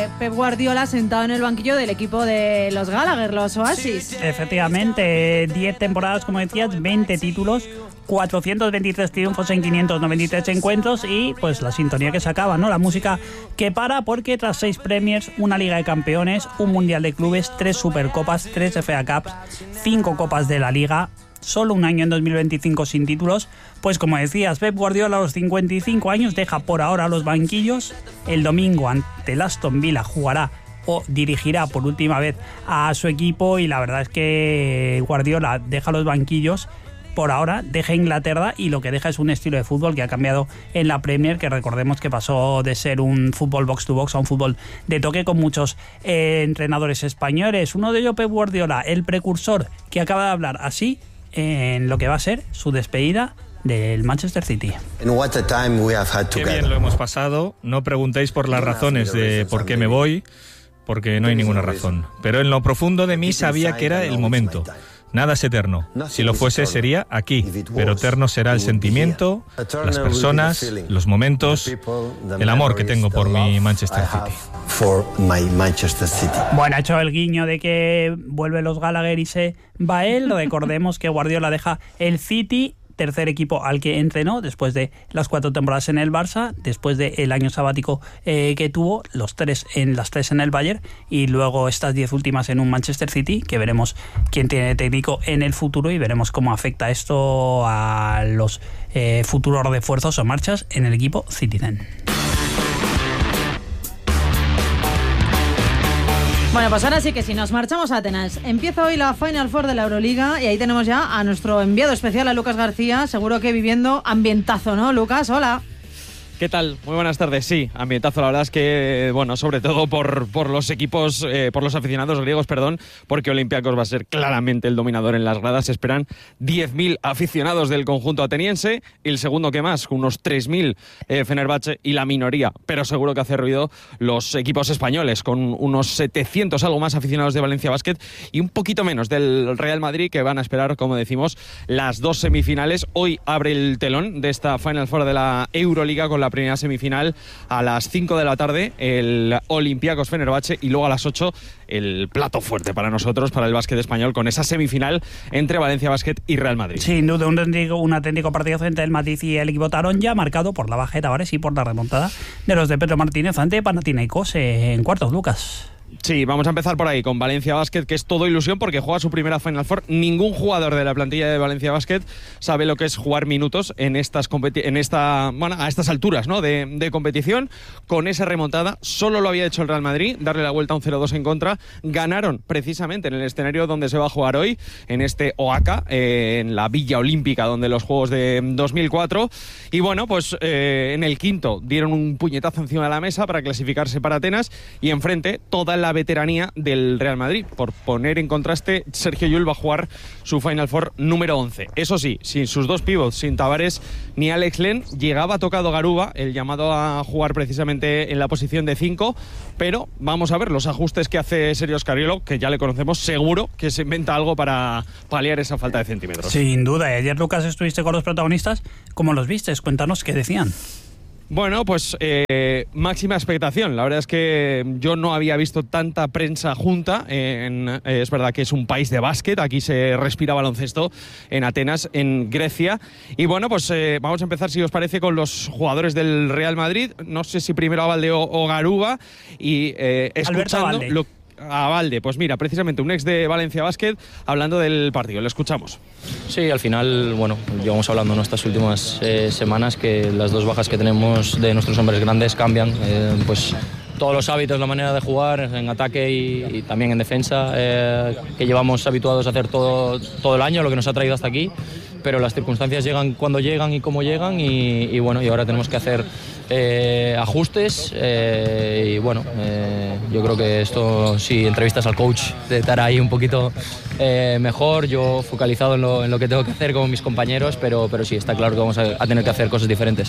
Pep Guardiola sentado en el banquillo del equipo de los Gallagher, los Oasis. Sí, efectivamente, 10 temporadas, como decías, 20 títulos, 423 triunfos en 593 encuentros y pues la sintonía que se acaba, ¿no? La música que para, porque tras 6 Premiers, una Liga de Campeones, un Mundial de Clubes, 3 Supercopas, 3 FA Cups, 5 Copas de la Liga, solo un año en 2025 sin títulos, pues como decías, Pep Guardiola a los 55 años deja por ahora los banquillos. El domingo ante el Aston Villa jugará o dirigirá por última vez a su equipo y la verdad es que Guardiola deja los banquillos por ahora, deja Inglaterra y lo que deja es un estilo de fútbol que ha cambiado en la Premier, que recordemos que pasó de ser un fútbol box to box a un fútbol de toque con muchos entrenadores españoles. Uno de ellos, Pep Guardiola, el precursor, que acaba de hablar así en lo que va a ser su despedida del Manchester City. Qué bien lo hemos pasado. No preguntéis por las razones de por qué me voy, porque no hay ninguna razón. Pero en lo profundo de mí sabía que era el momento. Nada es eterno. Si lo fuese, sería aquí. Pero eterno será el sentimiento, las personas, los momentos, el amor que tengo por mi Manchester City. Bueno, ha hecho el guiño de que vuelve los Gallagher y se va él. Recordemos que Guardiola deja el City, tercer equipo al que entrenó después de las 4 temporadas en el Barça, después del año sabático que tuvo, las 3 en el Bayern y luego estas 10 últimas en un Manchester City, que veremos quién tiene técnico en el futuro y veremos cómo afecta esto a los futuros refuerzos o marchas en el equipo Citizen. Bueno, pues ahora sí que sí, nos marchamos a Atenas. Empieza hoy la Final Four de la Euroliga y ahí tenemos ya a nuestro enviado especial, a Lucas García, seguro que viviendo ambientazo, ¿no, Lucas? Hola. ¿Qué tal? Muy buenas tardes. Sí, ambientazo. La verdad es que, bueno, sobre todo por los equipos, por los aficionados griegos, porque Olympiacos va a ser claramente el dominador en las gradas. Se esperan 10.000 aficionados del conjunto ateniense. Y el segundo que más, unos 3.000 Fenerbahce y la minoría, pero seguro que hace ruido los equipos españoles, con unos 700 algo más aficionados de Valencia Basket y un poquito menos del Real Madrid, que van a esperar, como decimos, las 2 semifinales. Hoy abre el telón de esta Final Four de la Euroliga con la primera semifinal a las 5 de la tarde, el Olympiacos Fenerbahce, y luego a las 8 el plato fuerte para nosotros, para el básquet español, con esa semifinal entre Valencia Basket y Real Madrid. Sin duda un auténtico partido entre el Madrid y el equipo Taronja, marcado por la baja de Tavares y por la remontada de los de Pedro Martínez ante Panathinaikos en cuartos, Lucas. Sí, vamos a empezar por ahí, con Valencia Basket, que es todo ilusión porque juega su primera Final Four. Ningún jugador de la plantilla de Valencia Basket sabe lo que es jugar minutos a estas alturas, ¿no?, de competición. Con esa remontada, solo lo había hecho el Real Madrid, darle la vuelta a un 0-2 en contra. Ganaron precisamente en el escenario donde se va a jugar hoy, en este OACA, en la Villa Olímpica, donde los Juegos de 2004. Y bueno, pues en el quinto dieron un puñetazo encima de la mesa para clasificarse para Atenas, y enfrente toda la veteranía del Real Madrid. Por poner en contraste, Sergio Llull va a jugar su Final Four número 11. Eso sí, sin sus 2 pivots, sin Tavares ni Alex Len. Llegaba tocado Garuba, el llamado a jugar precisamente en la posición de 5, pero vamos a ver los ajustes que hace Sergio Scariolo, que ya le conocemos, seguro que se inventa algo para paliar esa falta de centímetros. Sin duda. Ayer, Lucas, estuviste con los protagonistas. ¿Cómo los vistes? Cuéntanos qué decían. Bueno, pues máxima expectación. La verdad es que yo no había visto tanta prensa junta. Es verdad que es un país de básquet, aquí se respira baloncesto en Atenas, en Grecia. Y bueno, pues vamos a empezar, si os parece, con los jugadores del Real Madrid. No sé si primero Abalde o Garuba. Y escuchando a Abalde, pues mira, precisamente un ex de Valencia Basket, hablando del partido. Le escuchamos. Sí, al final, bueno, llevamos hablando en estas últimas semanas que las 2 bajas que tenemos de nuestros hombres grandes cambian pues todos los hábitos, la manera de jugar en ataque y también en defensa, que llevamos habituados a hacer todo el año, lo que nos ha traído hasta aquí, pero las circunstancias llegan cuando llegan y cómo llegan y bueno, y ahora tenemos que hacer ajustes y bueno, yo creo que esto, si entrevistas al coach, de estar ahí un poquito mejor, yo focalizado en lo que tengo que hacer con mis compañeros, pero sí, está claro que vamos a tener que hacer cosas diferentes.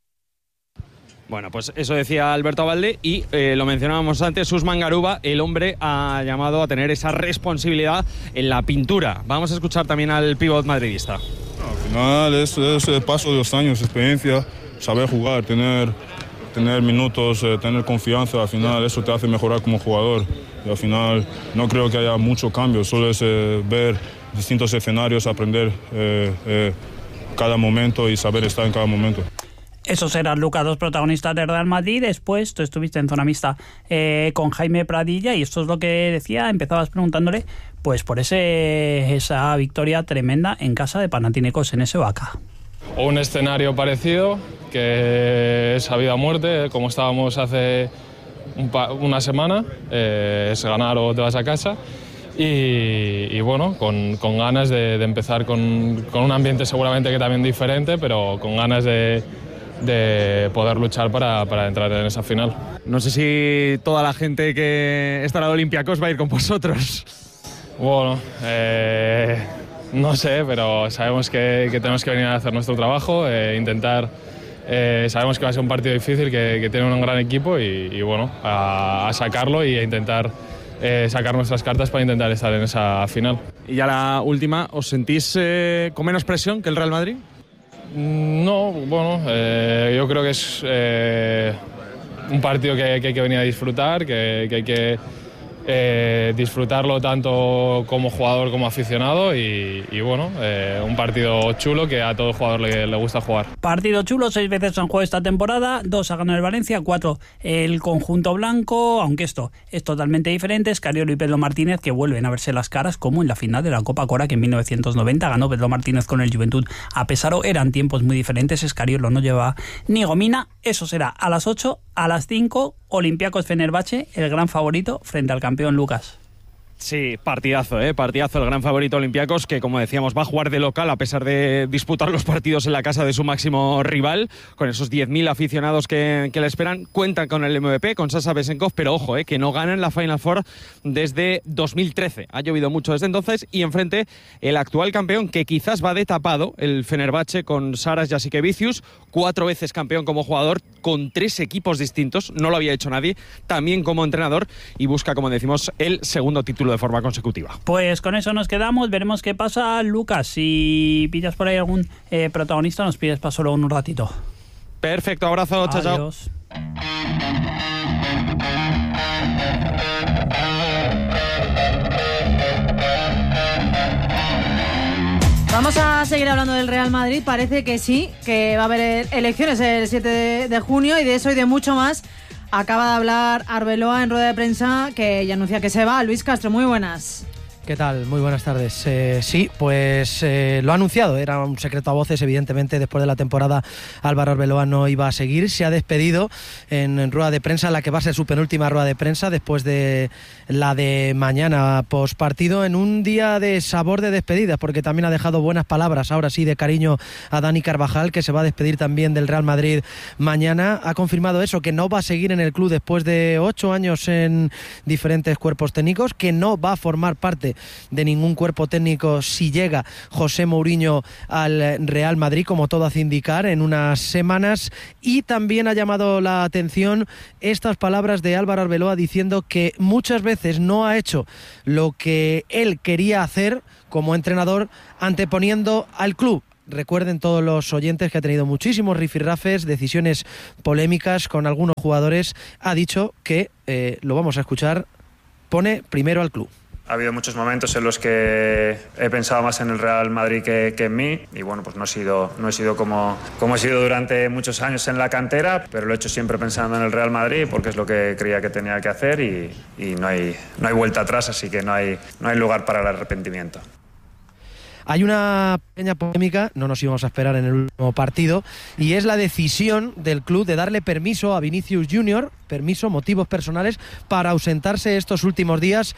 Bueno, pues eso decía Alberto Abalde y lo mencionábamos antes, Usman Garuba, el hombre ha llamado a tener esa responsabilidad en la pintura. Vamos a escuchar también al pívot madridista. Al final es el paso de los años, experiencia, saber jugar, tener tener minutos, tener confianza, al final eso te hace mejorar como jugador. Y al final no creo que haya mucho cambio, solo es ver distintos escenarios, aprender cada momento y saber estar en cada momento. Esos eran, Lucas, dos protagonistas de Real Madrid. Después tú estuviste en zona mixta con Jaime Pradilla y esto es lo que decía. Empezabas preguntándole pues por esa victoria tremenda en casa de Panathinaikos en ese Vaca. Un escenario parecido, que es a vida o muerte, como estábamos hace una semana, es ganar o te vas a casa. Y bueno, con ganas de empezar con un ambiente seguramente que también diferente, pero con ganas de poder luchar para entrar en esa final. No sé si toda la gente que estará de Olympiacos va a ir con vosotros. Bueno, no sé, pero sabemos que tenemos que venir a hacer nuestro trabajo, intentar. Sabemos que va a ser un partido difícil, que tiene un gran equipo y bueno, a sacarlo y a intentar sacar nuestras cartas para intentar estar en esa final. Y ya la última, ¿os sentís con menos presión que el Real Madrid? No, bueno, yo creo que es un partido que hay que venir a disfrutar, que hay que disfrutarlo tanto como jugador como aficionado y bueno, un partido chulo que a todo jugador le gusta jugar. Partido chulo, 6 veces han jugado esta temporada, 2 ha ganado el Valencia, 4 el conjunto blanco, aunque esto es totalmente diferente. Escariolo y Pedro Martínez que vuelven a verse las caras como en la final de la Copa Cora, que en 1990 ganó Pedro Martínez con el Juventud a Pesaro. Eran tiempos muy diferentes, Escariolo no llevaba ni gomina. Eso será a las 8, a las 5 Olympiacos Fenerbahce, el gran favorito frente al campeón Lucas. Sí, partidazo, partidazo, el gran favorito Olympiacos, que como decíamos va a jugar de local a pesar de disputar los partidos en la casa de su máximo rival, con esos 10.000 aficionados que le esperan. Cuentan con el MVP, con Sasha Vesenkov, pero ojo, que no ganan la Final Four desde 2013. Ha llovido mucho desde entonces y enfrente el actual campeón, que quizás va de tapado, el Fenerbahce, con Saras Jasikevicius, 4 veces campeón como jugador, con 3 equipos distintos, no lo había hecho nadie, también como entrenador, y busca, como decimos, el segundo título de forma consecutiva. Pues con eso nos quedamos, veremos qué pasa. Lucas, si pillas por ahí algún protagonista, nos pides paso luego en un ratito. Perfecto, abrazo, chao, chao. Adiós. Vamos a seguir hablando del Real Madrid. Parece que sí, que va a haber elecciones el 7 de junio y de eso y de mucho más acaba de hablar Arbeloa en rueda de prensa, que ya anuncia que se va. Luis Castro, muy buenas. ¿Qué tal? Muy buenas tardes. Sí, pues lo ha anunciado, era un secreto a voces, evidentemente después de la temporada Álvaro Arbeloa no iba a seguir, se ha despedido en rueda de prensa, la que va a ser su penúltima rueda de prensa después de la de mañana postpartido, en un día de sabor de despedida, porque también ha dejado buenas palabras, ahora sí, de cariño a Dani Carvajal, que se va a despedir también del Real Madrid mañana. Ha confirmado eso, que no va a seguir en el club después de 8 años en diferentes cuerpos técnicos, que no va a formar parte de ningún cuerpo técnico si llega José Mourinho al Real Madrid, como todo hace indicar, en unas semanas. Y también ha llamado la atención estas palabras de Álvaro Arbeloa diciendo que muchas veces no ha hecho lo que él quería hacer como entrenador, anteponiendo al club. Recuerden todos los oyentes que ha tenido muchísimos rifirrafes, decisiones polémicas con algunos jugadores. Ha dicho que, lo vamos a escuchar, pone primero al club. Ha habido muchos momentos en los que he pensado más en el Real Madrid que en mí y bueno, pues no he sido como he sido durante muchos años en la cantera, pero lo he hecho siempre pensando en el Real Madrid porque es lo que creía que tenía que hacer y no hay vuelta atrás, así que no hay lugar para el arrepentimiento. Hay una pequeña polémica, no nos íbamos a esperar en el último partido, y es la decisión del club de darle permiso a Vinicius Junior, motivos personales, para ausentarse estos últimos días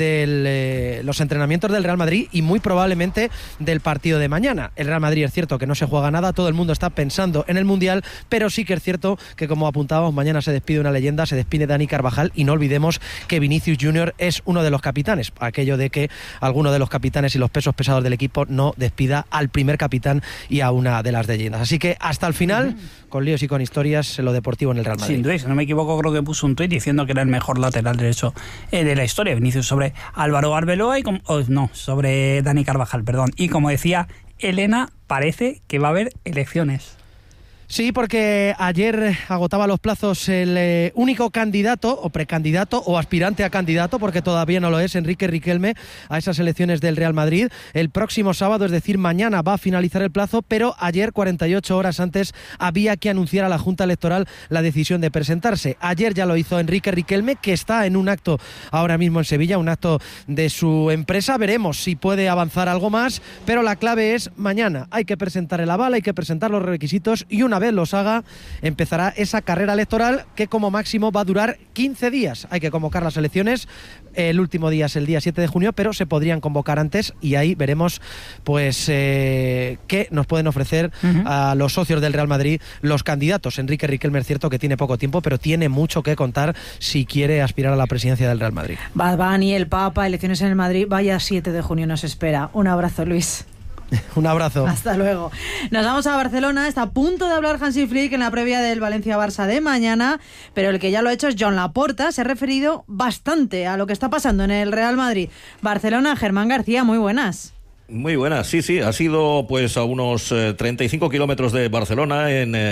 de los entrenamientos del Real Madrid y muy probablemente del partido de mañana. El Real Madrid es cierto que no se juega nada, todo el mundo está pensando en el Mundial, pero sí que es cierto que, como apuntábamos, mañana se despide una leyenda, se despide Dani Carvajal, y no olvidemos que Vinicius Junior es uno de los capitanes, aquello de que alguno de los capitanes y los pesos pesados del equipo no despida al primer capitán y a una de las leyendas. Así que hasta el final, con líos y con historias, lo deportivo en el Real Madrid. Sin duda, si no me equivoco, creo que puso un tuit diciendo que era el mejor lateral derecho de la historia, Vinicius, sobre Álvaro Arbeloa sobre Dani Carvajal, perdón. Y como decía Elena, parece que va a haber elecciones. Sí, porque ayer agotaba los plazos el único candidato o precandidato o aspirante a candidato, porque todavía no lo es, Enrique Riquelme, a esas elecciones del Real Madrid. El próximo sábado, es decir, mañana, va a finalizar el plazo, pero ayer, 48 horas antes, había que anunciar a la Junta Electoral la decisión de presentarse. Ayer ya lo hizo Enrique Riquelme, que está en un acto ahora mismo en Sevilla, un acto de su empresa. Veremos si puede avanzar algo más, pero la clave es mañana. Hay que presentar el aval, hay que presentar los requisitos y una vez los haga, empezará esa carrera electoral que como máximo va a durar 15 días. Hay que convocar las elecciones, el último día es el día 7 de junio, pero se podrían convocar antes y ahí veremos pues qué nos pueden ofrecer a los socios del Real Madrid los candidatos. Enrique Riquelme es cierto que tiene poco tiempo, pero tiene mucho que contar si quiere aspirar a la presidencia del Real Madrid. Bad Bunny, el Papa, elecciones en el Madrid, vaya 7 de junio nos espera. Un abrazo, Luis. Un abrazo. Hasta luego. Nos vamos a Barcelona. Está a punto de hablar Hansi Flick en la previa del Valencia-Barça de mañana, pero el que ya lo ha hecho es Joan Laporta. Se ha referido bastante a lo que está pasando en el Real Madrid. Barcelona, Germán García, muy buenas. Muy buenas, sí, ha sido pues a unos 35 kilómetros de Barcelona,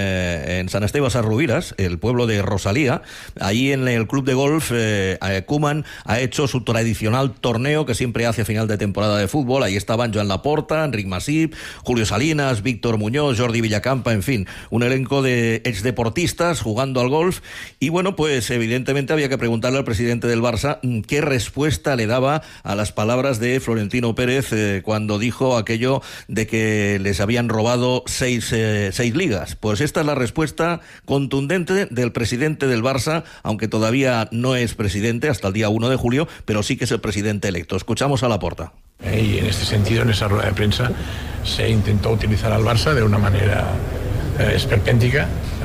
en San Esteban Sarrubiras, el pueblo de Rosalía. Allí en el club de golf, Koeman ha hecho su tradicional torneo que siempre hace a final de temporada de fútbol. Ahí estaban Joan Laporta, Enric Masip, Julio Salinas, Víctor Muñoz, Jordi Villacampa, en fin, un elenco de exdeportistas jugando al golf. Y bueno, pues evidentemente había que preguntarle al presidente del Barça qué respuesta le daba a las palabras de Florentino Pérez cuando dijo aquello de que les habían robado seis ligas. Pues esta es la respuesta contundente del presidente del Barça, aunque todavía no es presidente hasta el día 1 de julio, pero sí que es el presidente electo. Escuchamos a Laporta. Y en este sentido, en esa rueda de prensa, se intentó utilizar al Barça de una manera esperpéntica,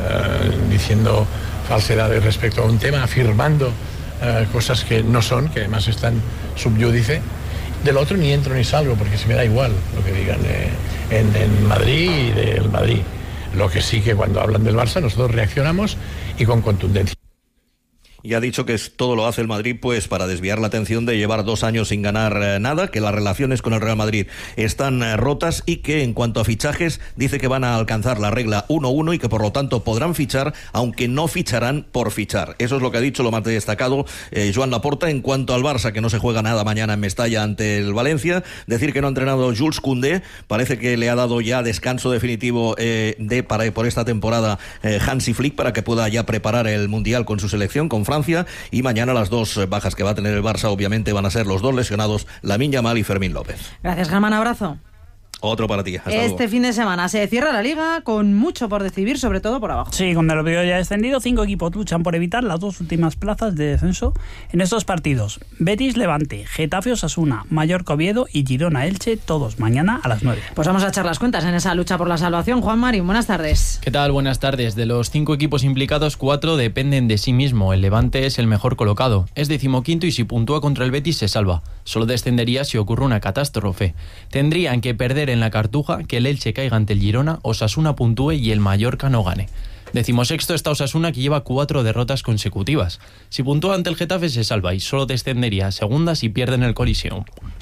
diciendo falsedades respecto a un tema, afirmando cosas que no son, que además están subyúdice. Del otro ni entro ni salgo, porque se me da igual lo que digan en Madrid y del Madrid. Lo que sí que cuando hablan del Barça nosotros reaccionamos y con contundencia. Y ha dicho que todo lo hace el Madrid pues para desviar la atención de llevar 2 años sin ganar nada, que las relaciones con el Real Madrid están rotas y que en cuanto a fichajes dice que van a alcanzar la regla 1-1 y que por lo tanto podrán fichar, aunque no ficharán por fichar. Eso es lo que ha dicho, lo más destacado Joan Laporta. En cuanto al Barça, que no se juega nada mañana en Mestalla ante el Valencia, decir que no ha entrenado Jules Koundé, parece que le ha dado ya descanso definitivo por esta temporada Hansi Flick para que pueda ya preparar el Mundial con su selección, con Francia. Y mañana las 2 bajas que va a tener el Barça obviamente van a ser los 2 lesionados, Lamine Yamal y Fermín López. Gracias, Germán, abrazo. Otro para ti. Hasta este luego. fin de semana se cierra la Liga con mucho por decidir, sobre todo por abajo. Sí, con el Oviedo ya descendido, 5 equipos luchan por evitar las 2 últimas plazas de descenso en estos partidos. Betis Levante, Getafe Osasuna, Mallorca Oviedo y Girona Elche, todos mañana a las 9. Pues vamos a echar las cuentas en esa lucha por la salvación. Juan Marín, buenas tardes. ¿Qué tal? Buenas tardes. De los 5 equipos implicados, 4 dependen de sí mismo. El Levante es el mejor colocado. Es 15º y si puntúa contra el Betis se salva. Solo descendería si ocurre una catástrofe. Tendrían que perder en la Cartuja, que el Elche caiga ante el Girona, Osasuna puntúe y el Mallorca no gane. 16º está Osasuna, que lleva 4 derrotas consecutivas. Si puntúa ante el Getafe se salva y solo descendería a segunda si pierden el Coliseum.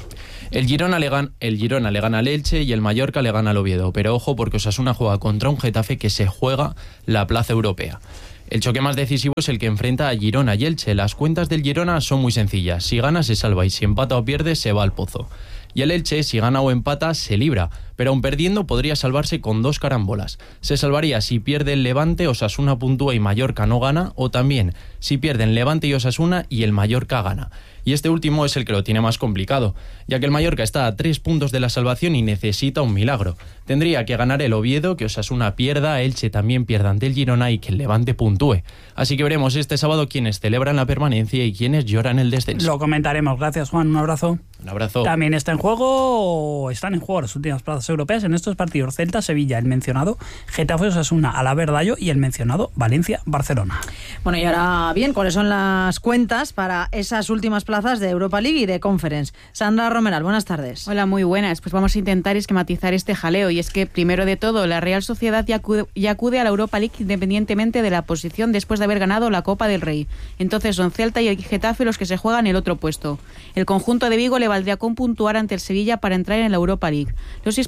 El Girona le gana al Elche y el Mallorca le gana al Oviedo, pero ojo porque Osasuna juega contra un Getafe que se juega la plaza europea. El choque más decisivo es el que enfrenta a Girona y Elche. Las cuentas del Girona son muy sencillas. Si gana se salva y si empata o pierde se va al pozo. Y el Elche, si gana o empata, se libra, pero aun perdiendo podría salvarse con 2 carambolas. Se salvaría si pierde el Levante, Osasuna puntúa y Mallorca no gana, o también si pierden Levante y Osasuna y el Mallorca gana. Y este último es el que lo tiene más complicado, ya que el Mallorca está a 3 puntos de la salvación y necesita un milagro. Tendría que ganar el Oviedo, que Osasuna pierda, Elche también pierda ante el Girona y que el Levante puntúe. Así que veremos este sábado quiénes celebran la permanencia y quiénes lloran el descenso. Lo comentaremos. Gracias, Juan. Un abrazo. Un abrazo. También están en juego las últimas plazas europeas en estos partidos: Celta, Sevilla, el mencionado Getafe, Osasuna, Alavés-Rayo y el mencionado Valencia-Barcelona. Bueno, y ahora bien, ¿cuáles son las cuentas para esas últimas plazas de Europa League y de Conference? Sandra Romeral, buenas tardes. Hola, muy buenas. Pues vamos a intentar esquematizar este jaleo, y es que primero de todo la Real Sociedad ya acude a la Europa League independientemente de la posición después de haber ganado la Copa del Rey. Entonces son Celta y el Getafe los que se juegan el otro puesto. El conjunto de Vigo le valdría con puntuar ante el Sevilla para entrar en la Europa League. Los hispanos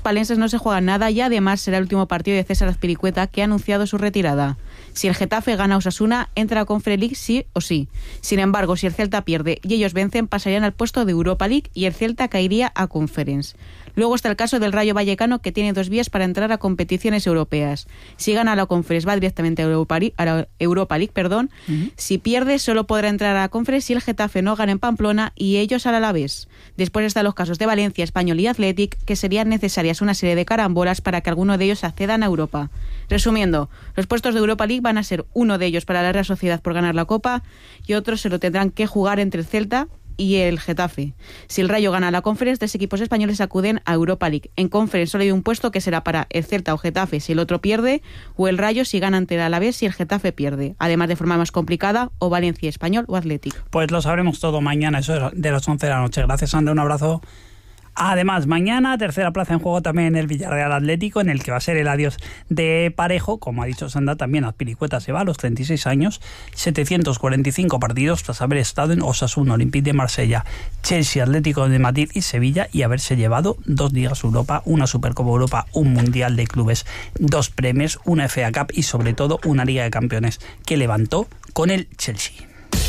hispalenses no se juegan nada y además será el último partido de César Azpilicueta, que ha anunciado su retirada. Si el Getafe gana a Osasuna, entra a Conference League sí o sí. Sin embargo, si el Celta pierde y ellos vencen, pasarían al puesto de Europa League y el Celta caería a Conference. Luego está el caso del Rayo Vallecano, que tiene 2 vías para entrar a competiciones europeas. Si gana la Conference, va directamente a la Europa League. Si pierde, solo podrá entrar a la Conference si el Getafe no gana en Pamplona y ellos al Alavés. Después están los casos de Valencia, Español y Athletic, que serían necesarias una serie de carambolas para que alguno de ellos accedan a Europa. Resumiendo, los puestos de Europa League van a ser uno de ellos para la Real Sociedad por ganar la Copa y otros se lo tendrán que jugar entre el Celta y el Getafe. Si el Rayo gana la Conference, 3 equipos españoles acuden a Europa League. En Conference solo hay un puesto que será para el Celta o Getafe si el otro pierde, o el Rayo si gana ante el Alavés si el Getafe pierde. Además, de forma más complicada, o Valencia, Español o Athletic. Pues lo sabremos todo mañana, eso de las 11 de la noche. Gracias, Sandra, un abrazo. Además, mañana, tercera plaza en juego también en el Villarreal Atlético, en el que va a ser el adiós de Parejo. Como ha dicho Sandra, también Azpilicueta se va a los 36 años, 745 partidos tras haber estado en Osasuna, Olympique de Marsella, Chelsea, Atlético de Madrid y Sevilla, y haberse llevado 2 Ligas Europa, una Supercopa Europa, un Mundial de Clubes, 2 premios, una FA Cup y sobre todo una Liga de Campeones que levantó con el Chelsea.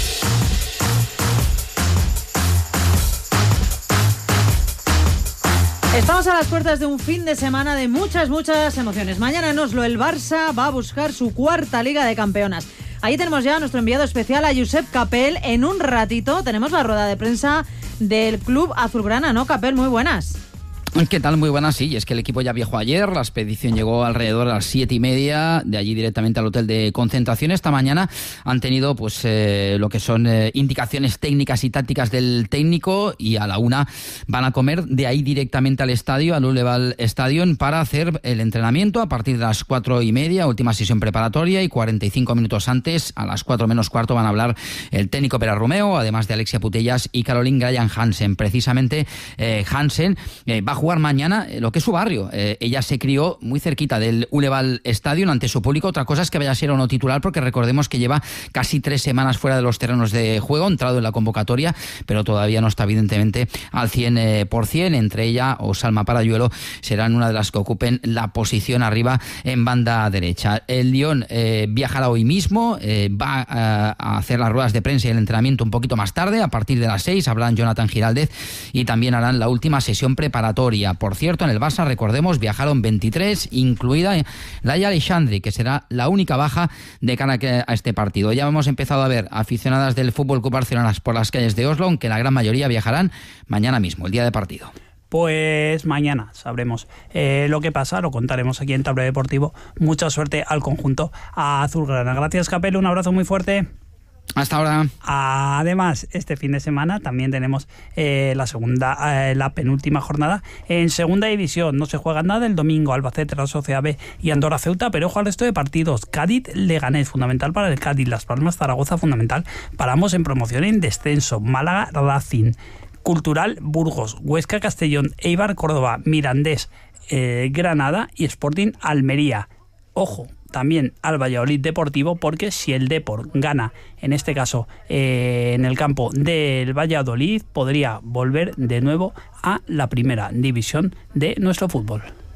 Estamos a las puertas de un fin de semana de muchas emociones. Mañana en Oslo el Barça va a buscar su 4ª Liga de Campeonas. Ahí tenemos ya a nuestro enviado especial, a Josep Capel. En un ratito tenemos la rueda de prensa del club azulgrana, ¿no, Capel? Muy buenas. ¿Qué tal? Muy buenas, sí. Es que el equipo ya viajó ayer, la expedición llegó alrededor a las 7:30, de allí directamente al hotel de concentración. Esta mañana han tenido pues lo que son indicaciones técnicas y tácticas del técnico, y a la 1 van a comer de ahí directamente al estadio, al Uleval Stadion, para hacer el entrenamiento a partir de las 4:30, última sesión preparatoria, y 45 minutos antes, a las 4 menos cuarto, van a hablar el técnico Pere Romeo, además de Alexia Putellas y Caroline Graham Hansen. Precisamente Hansen va a jugar mañana lo que es su barrio. Ella se crió muy cerquita del Uleval Stadion ante su público. Otra cosa es que vaya a ser o no titular, porque recordemos que lleva casi 3 semanas fuera de los terrenos de juego, entrado en la convocatoria, pero todavía no está evidentemente al 100%. Entre ella o Salma Parayuelo serán una de las que ocupen la posición arriba en banda derecha. El Lyon viajará hoy mismo, va a hacer las ruedas de prensa y el entrenamiento un poquito más tarde, a partir de las 6 hablarán Jonathan Giraldez y también harán la última sesión preparatoria. Por cierto, en el Barça, recordemos, viajaron 23, incluida Laia Alexandri, que será la única baja de cara a este partido. Ya hemos empezado a ver aficionadas del Fútbol Club Barcelona por las calles de Oslo, aunque la gran mayoría viajarán mañana mismo, el día de partido. Pues mañana sabremos lo que pasa, lo contaremos aquí en Tablero Deportivo. Mucha suerte al conjunto azulgrana. Gracias, Capello, un abrazo muy fuerte. Hasta ahora. Además, este fin de semana también tenemos la penúltima jornada en segunda división. No se juega nada el domingo, Albacete, Real Sociedad B y Andorra Ceuta, pero ojo al resto de partidos. Cádiz Leganés, fundamental para el Cádiz. Las Palmas Zaragoza, fundamental para ambos en promoción en descenso. Málaga Racing, Cultural Burgos, Huesca Castellón, Eibar Córdoba, Mirandés Granada y Sporting Almería. Ojo también al Valladolid Deportivo, porque si el Depor gana, en este caso en el campo del Valladolid, podría volver de nuevo a la primera división de nuestro fútbol.